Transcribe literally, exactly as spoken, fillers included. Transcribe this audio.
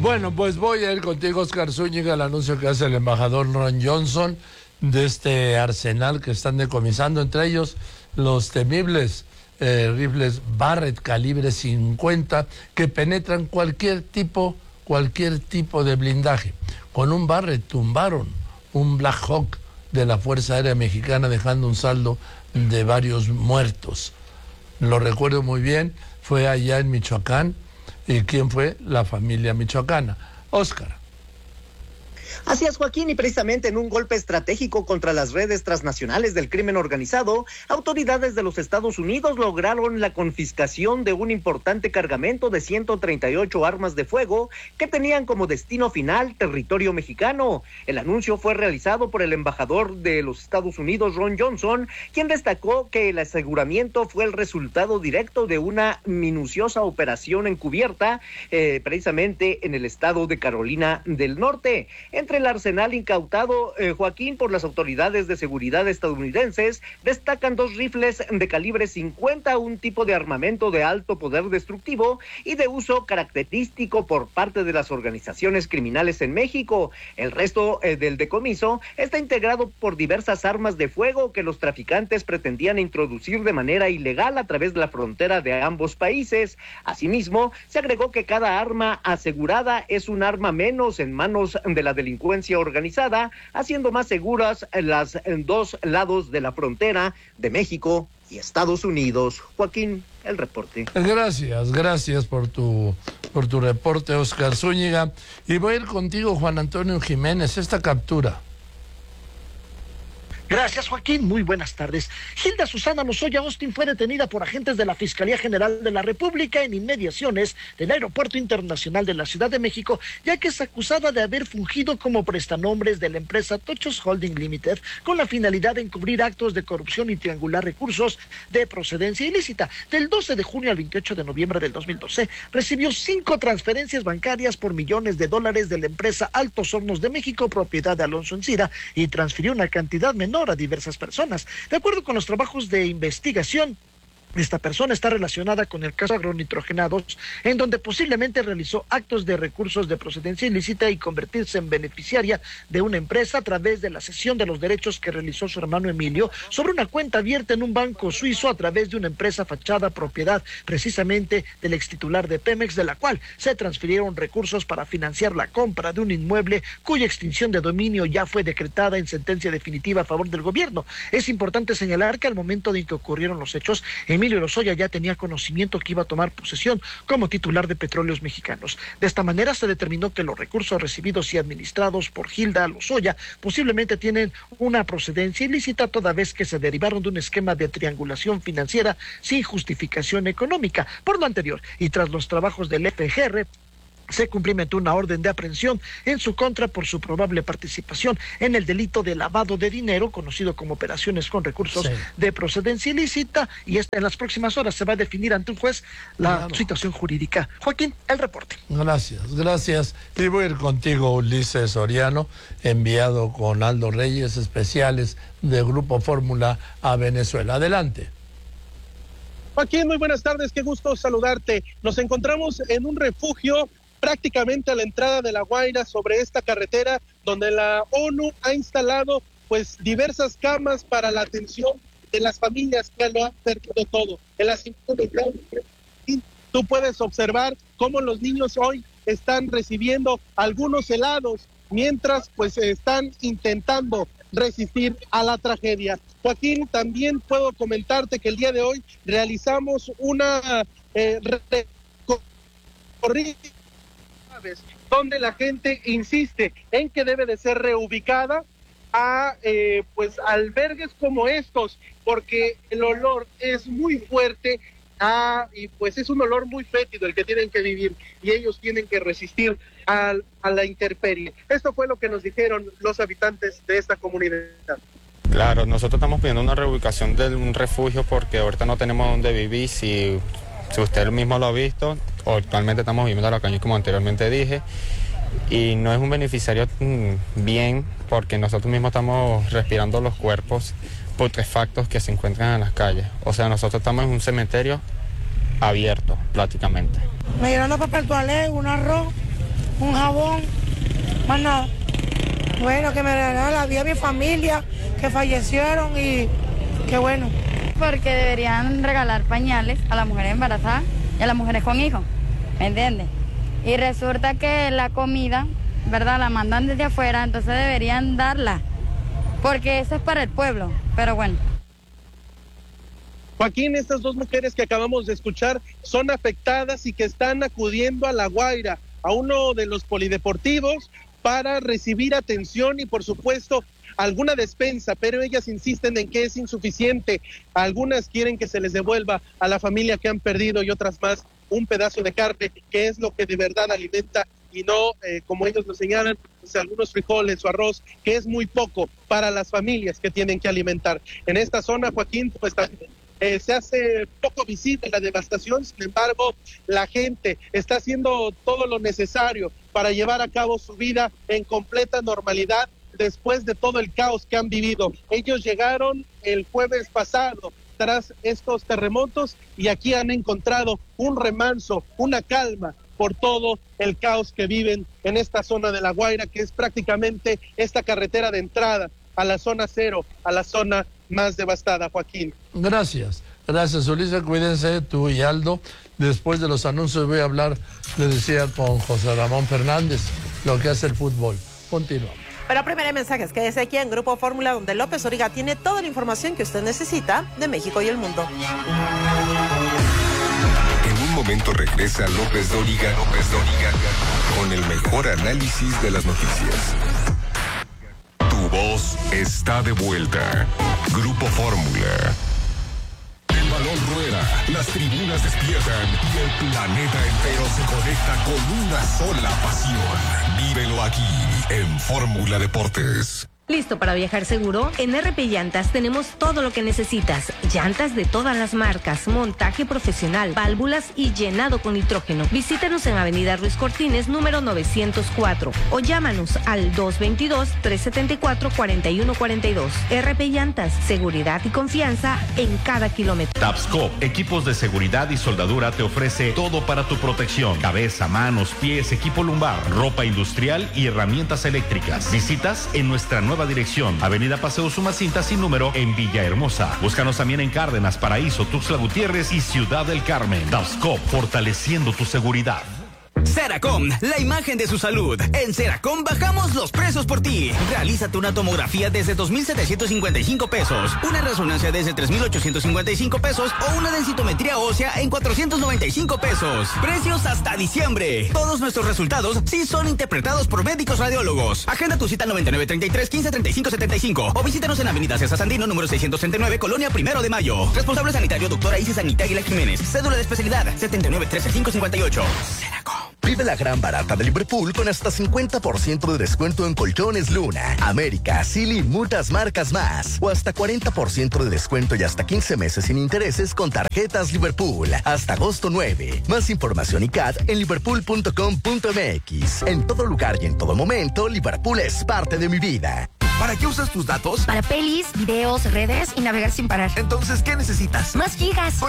Bueno, pues voy a ir contigo, Oscar Zúñiga, al anuncio que hace el embajador Ron Johnson de este arsenal que están decomisando, entre ellos los temibles eh, rifles Barrett calibre cincuenta que penetran cualquier tipo, cualquier tipo de blindaje. Con un Barrett tumbaron un Black Hawk de la Fuerza Aérea Mexicana, dejando un saldo de varios muertos. Lo recuerdo muy bien, fue allá en Michoacán. ¿Y quién fue? La familia michoacana. Oscar. Así es, Joaquín, y precisamente en un golpe estratégico contra las redes transnacionales del crimen organizado, autoridades de los Estados Unidos lograron la confiscación de un importante cargamento de ciento treinta y ocho armas de fuego que tenían como destino final territorio mexicano. El anuncio fue realizado por el embajador de los Estados Unidos, Ron Johnson, quien destacó que el aseguramiento fue el resultado directo de una minuciosa operación encubierta, eh, precisamente en el estado de Carolina del Norte. Entre el arsenal incautado, eh, Joaquín, por las autoridades de seguridad estadounidenses, destacan dos rifles de calibre cincuenta, un tipo de armamento de alto poder destructivo y de uso característico por parte de las organizaciones criminales en México. El resto eh, del decomiso está integrado por diversas armas de fuego que los traficantes pretendían introducir de manera ilegal a través de la frontera de ambos países. Asimismo, se agregó que cada arma asegurada es un arma menos en manos de la delincuencia organizada, haciendo más seguras las dos lados de la frontera de México y Estados Unidos. Joaquín, el reporte. Gracias, gracias por tu por tu reporte, Oscar Zúñiga. Y voy a ir contigo, Juan Antonio Jiménez, esta captura. Gracias, Joaquín. Muy buenas tardes. Hilda Susana Lozoya Austin fue detenida por agentes de la Fiscalía General de la República en inmediaciones del Aeropuerto Internacional de la Ciudad de México, ya que es acusada de haber fungido como prestanombres de la empresa Tochos Holding Limited con la finalidad de encubrir actos de corrupción y triangular recursos de procedencia ilícita. Del doce de junio al veintiocho de noviembre del dos mil doce, recibió cinco transferencias bancarias por millones de dólares de la empresa Altos Hornos de México, propiedad de Alonso Encira, y transfirió una cantidad menor a diversas personas. De acuerdo con los trabajos de investigación, esta persona está relacionada con el caso agronitrogenados, en donde posiblemente realizó actos de recursos de procedencia ilícita y convertirse en beneficiaria de una empresa a través de la cesión de los derechos que realizó su hermano Emilio sobre una cuenta abierta en un banco suizo a través de una empresa fachada propiedad precisamente del extitular de Pemex, de la cual se transfirieron recursos para financiar la compra de un inmueble cuya extinción de dominio ya fue decretada en sentencia definitiva a favor del gobierno. Es importante señalar que al momento de que ocurrieron los hechos, Emilio Emilio Lozoya ya tenía conocimiento que iba a tomar posesión como titular de Petróleos Mexicanos. De esta manera se determinó que los recursos recibidos y administrados por Hilda Lozoya posiblemente tienen una procedencia ilícita, toda vez que se derivaron de un esquema de triangulación financiera sin justificación económica. Por lo anterior, y tras los trabajos del F G R, se cumplimentó una orden de aprehensión en su contra por su probable participación en el delito de lavado de dinero, conocido como operaciones con recursos sí. de procedencia ilícita, y esta en las próximas horas se va a definir ante un juez la claro. situación jurídica. Joaquín, el reporte. Gracias, gracias. Y voy a ir contigo, Ulises Soriano, enviado con Aldo Reyes, especiales de Grupo Fórmula a Venezuela. Adelante. Joaquín, muy buenas tardes, qué gusto saludarte. Nos encontramos en un refugio prácticamente a la entrada de La Guaira, sobre esta carretera donde la ONU ha instalado pues diversas camas para la atención de las familias que lo han perdido todo. En las tú puedes observar cómo los niños hoy están recibiendo algunos helados mientras pues están intentando resistir a la tragedia. Joaquín, también puedo comentarte que el día de hoy realizamos una eh, recorrida donde la gente insiste en que debe de ser reubicada a eh, pues albergues como estos, porque el olor es muy fuerte ah, y pues es un olor muy fétido el que tienen que vivir, y ellos tienen que resistir a, a la intemperie. Esto fue lo que nos dijeron los habitantes de esta comunidad. Claro, nosotros estamos pidiendo una reubicación de un refugio porque ahorita no tenemos dónde vivir. Si, si usted mismo lo ha visto, actualmente estamos viviendo la calle como anteriormente dije, y no es un beneficiario bien porque nosotros mismos estamos respirando los cuerpos putrefactos que se encuentran en las calles. O sea, nosotros estamos en un cementerio abierto prácticamente. Me dieron papel toalé, un arroz un jabón, más nada. Bueno, que me regala, vi a mi familia que fallecieron y qué bueno. Porque deberían regalar pañales a las mujeres embarazadas y a las mujeres con hijos, ¿me entiendes? Y resulta que la comida, ¿verdad?, la mandan desde afuera, entonces deberían darla, porque eso es para el pueblo, pero bueno. Joaquín, estas dos mujeres que acabamos de escuchar son afectadas y que están acudiendo a La Guaira, a uno de los polideportivos, para recibir atención y, por supuesto, alguna despensa, pero ellas insisten en que es insuficiente. Algunas quieren que se les devuelva a la familia que han perdido y otras más un pedazo de carne, que es lo que de verdad alimenta y no, eh, como ellos lo señalan, pues, algunos frijoles o arroz, que es muy poco para las familias que tienen que alimentar. En esta zona, Joaquín, pues también Eh, se hace poco visible la devastación, sin embargo, la gente está haciendo todo lo necesario para llevar a cabo su vida en completa normalidad después de todo el caos que han vivido. Ellos llegaron el jueves pasado tras estos terremotos y aquí han encontrado un remanso, una calma por todo el caos que viven en esta zona de La Guaira, que es prácticamente esta carretera de entrada a la zona cero, a la zona más devastada, Joaquín. Gracias, gracias Ulises, cuídense tú y Aldo. Después de los anuncios voy a hablar, le decía, con José Ramón Fernández, lo que hace el fútbol. Continuamos. Pero primero mensajes, quédese aquí en Grupo Fórmula, donde López Origa tiene toda la información que usted necesita de México y el mundo. En un momento regresa López Dóriga, López Dóriga, con el mejor análisis de las noticias. Tu voz está de vuelta. Grupo Fórmula. El balón rueda, las tribunas despiertan y el planeta entero se conecta con una sola pasión. Vívelo aquí en Fórmula Deportes. ¿Listo para viajar seguro? En R P Llantas tenemos todo lo que necesitas. Llantas de todas las marcas, montaje profesional, válvulas y llenado con nitrógeno. Visítanos en Avenida Ruiz Cortines, número novecientos cuatro. O llámanos al dos veintidós, trescientos setenta y cuatro, cuarenta y uno cuarenta y dos. R P Llantas, seguridad y confianza en cada kilómetro. Tapscop, equipos de seguridad y soldadura, te ofrece todo para tu protección. Cabeza, manos, pies, equipo lumbar, ropa industrial y herramientas eléctricas. Visitas en nuestra nueva dirección, Avenida Paseo Sumacinta sin número en Villahermosa. Búscanos también en Cárdenas, Paraíso, Tuxtla Gutiérrez y Ciudad del Carmen. Tapscop, fortaleciendo tu seguridad. Seracom, la imagen de su salud. En Seracom bajamos los precios por ti. Realízate una tomografía desde dos mil setecientos cincuenta y cinco pesos, una resonancia desde tres mil ochocientos cincuenta y cinco pesos o una densitometría ósea en cuatrocientos noventa y cinco pesos. Precios hasta diciembre. Todos nuestros resultados sí son interpretados por médicos radiólogos. Agenda tu cita al noventa y nueve, treinta y tres, quince, treinta y cinco, setenta y cinco o visítanos en Avenida César Sandino, número seiscientos treinta y nueve, Colonia Primero de Mayo. Responsable sanitario, doctora Isis Anita Aguilar Jiménez. Cédula de especialidad, setenta y nueve, trece, cinco cincuenta y ocho. Seracom. Vive la gran barata de Liverpool con hasta cincuenta por ciento de descuento en colchones Luna, América, Silly y muchas marcas más. O hasta cuarenta por ciento de descuento y hasta quince meses sin intereses con tarjetas Liverpool. Hasta agosto nueve. Más información y C A D en liverpool punto com punto m x. En todo lugar y en todo momento, Liverpool es parte de mi vida. ¿Para qué usas tus datos? Para pelis, videos, redes y navegar sin parar. Entonces, ¿qué necesitas? Más gigas.